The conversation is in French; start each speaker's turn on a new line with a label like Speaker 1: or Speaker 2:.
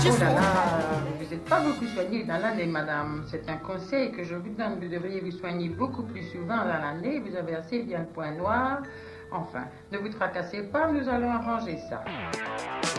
Speaker 1: Oh là là, vous n'êtes pas beaucoup soignée dans l'année, madame. C'est un conseil que je vous donne. Vous devriez vous soigner beaucoup plus souvent dans l'année. Vous avez assez bien le point noir. Enfin, ne vous tracassez pas, nous allons arranger ça.